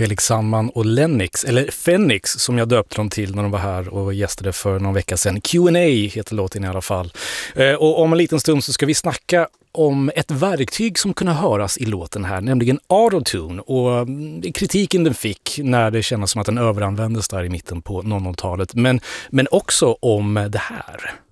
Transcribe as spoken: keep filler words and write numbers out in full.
Felix Sandman och Lennox, eller Phoenix som jag döpte dem till när de var här och gästade för någon vecka sedan. Q and A heter låten i alla fall. Eh, och om en liten stund så ska vi snacka om ett verktyg som kunde höras i låten här, nämligen Autotune, och kritiken den fick när det kändes som att den överanvändes där i mitten på nittonhundratalet. Men, men också om det här.